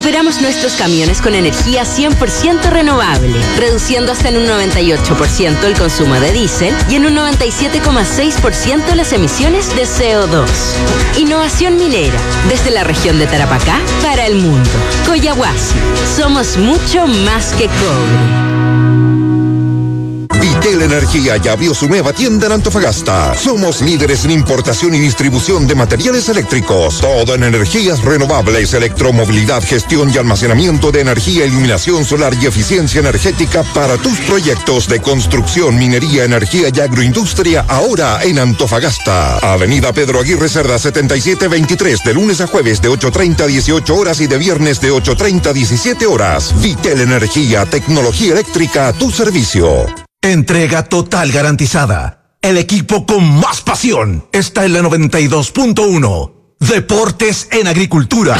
Operamos nuestros camiones con energía 100% renovable, reduciendo hasta en un 98% el consumo de diésel y en un 97,6% las emisiones de CO2. Innovación minera, desde la región de Tarapacá para el mundo. Collahuasi, somos mucho más que cobre. Vitel Energía ya abrió su nueva tienda en Antofagasta. Somos líderes en importación y distribución de materiales eléctricos. Todo en energías renovables, electromovilidad, gestión y almacenamiento de energía, iluminación solar y eficiencia energética para tus proyectos de construcción, minería, energía y agroindustria, ahora en Antofagasta. Avenida Pedro Aguirre Cerda 7723, de lunes a jueves de 8:30 a 18 horas y de viernes de 8:30 a 17 horas. Vitel Energía, tecnología eléctrica a tu servicio. Entrega total garantizada. El equipo con más pasión está en la 92.1. Deportes en Agricultura.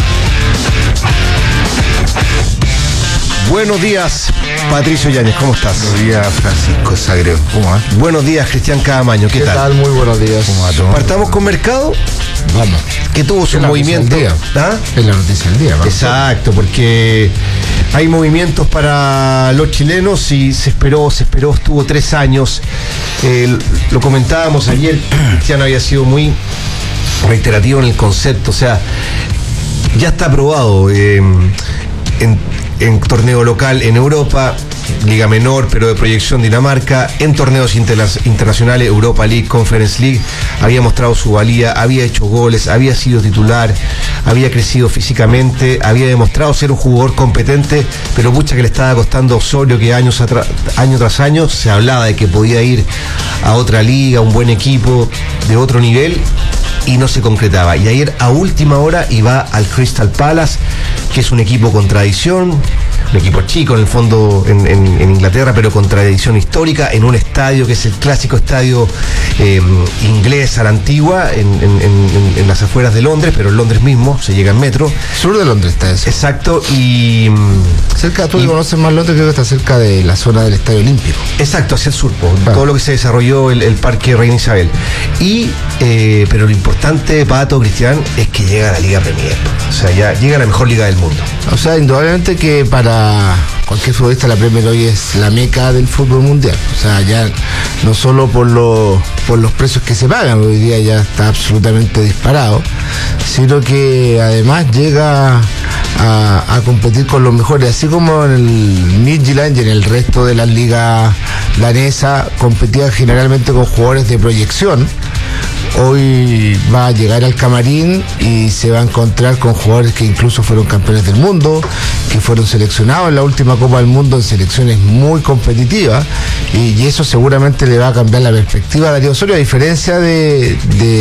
Buenos días, Patricio Yáñez, ¿cómo estás? Buenos días, Francisco Sagredo, ¿cómo va? Buenos días, Cristian Cadamaño, ¿qué tal? Muy buenos días. ¿Cómo va todo? Partamos con Mercado. Vamos. Que tuvo su movimiento. ¿Ah? Es la noticia del día. Vamos. Exacto, porque hay movimientos para los chilenos y se esperó, estuvo 3 años. Lo comentábamos ayer, Cristiano había sido muy reiterativo en el concepto, o sea, ya está aprobado en torneo local en Europa, Liga Menor, pero de proyección Dinamarca, en torneos internacionales, Europa League, Conference League, había mostrado su valía, había hecho goles, había sido titular, había crecido físicamente, había demostrado ser un jugador competente, pero mucha que le estaba costando a Osorio, que año tras año se hablaba de que podía ir a otra liga, un buen equipo de otro nivel, y no se concretaba. Y ayer a última hora iba al Crystal Palace, que es un equipo con tradición, un equipo chico en el fondo en Inglaterra, pero con tradición histórica, en un estadio que es el clásico estadio inglés a la antigua, en las afueras de Londres, pero en Londres mismo, se llega en metro. Sur de Londres está eso. Exacto, y cerca, tú que conoces más Londres, creo que está cerca de la zona del Estadio Olímpico. Exacto, hacia el sur, todo lo que se desarrolló el Parque Reina Isabel. Pero lo importante, Pato, Cristian, es que llega a la Liga Premier. O sea, ya llega a la mejor liga del mundo. O sea, indudablemente que para cualquier futbolista la Premier hoy es la meca del fútbol mundial. O sea, ya no solo por los precios que se pagan, hoy día ya está absolutamente disparado, sino que además llega a competir con los mejores, así como en el Midtjylland y en el resto de las ligas danesas competía generalmente con jugadores de proyección. Hoy va a llegar al camarín y se va a encontrar con jugadores que incluso fueron campeones del mundo, que fueron seleccionados en la última Copa del Mundo en selecciones muy competitivas, y eso seguramente le va a cambiar la perspectiva a Darío Osorio, a diferencia de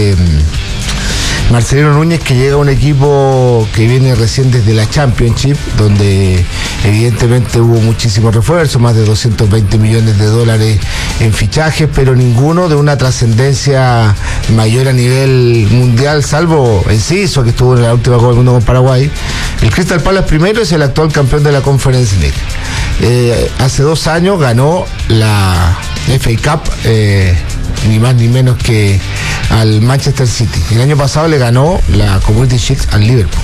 Marcelino Núñez, que llega a un equipo que viene recién desde la Championship, donde evidentemente hubo muchísimos refuerzos, más de 220 millones de dólares en fichajes, pero ninguno de una trascendencia mayor a nivel mundial, salvo Enciso, que estuvo en la última Copa del Mundo con Paraguay. El Crystal Palace primero es el actual campeón de la Conference League. Hace 2 años ganó la FA Cup, ni más ni menos que al Manchester City. El año pasado le ganó la Community Shield al Liverpool.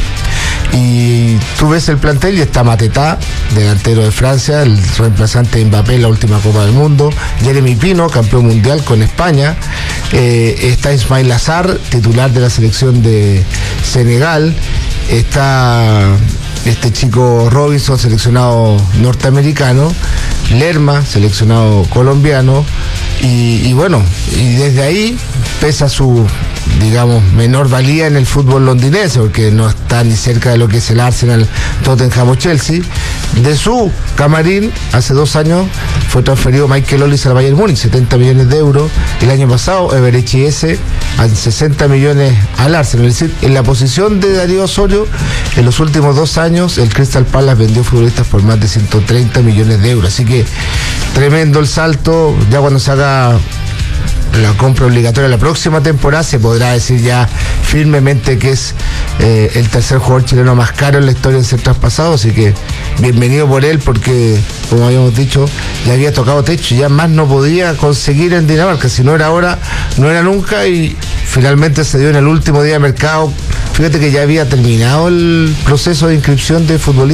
Y tú ves el plantel y está Mateta, delantero de Francia, el reemplazante de Mbappé en la última Copa del Mundo, Jeremy Pino, campeón mundial con España, está Ismail Azar, titular de la selección de Senegal, está este chico Robinson, seleccionado norteamericano, Lerma, seleccionado colombiano, y bueno, y desde ahí pesa su, digamos, menor valía en el fútbol londinense, porque no está ni cerca de lo que es el Arsenal, Tottenham o Chelsea. De su camarín, hace 2 años fue transferido Michael Olise al Bayern Múnich, 70 millones de euros. El año pasado, Eberechi a 60 millones al Arsenal. Es decir, en la posición de Darío Osorio, en los últimos 2 años, el Crystal Palace vendió futbolistas por más de 130 millones de euros. Así que tremendo el salto. Ya cuando se haga la compra obligatoria la próxima temporada se podrá decir ya firmemente que es el tercer jugador chileno más caro en la historia de ser traspasado, así que bienvenido por él, porque como habíamos dicho, ya había tocado techo y ya más no podía conseguir en Dinamarca. Si no era ahora, no era nunca, y finalmente se dio en el último día de mercado Fíjate que ya había terminado el proceso de inscripción de futbolistas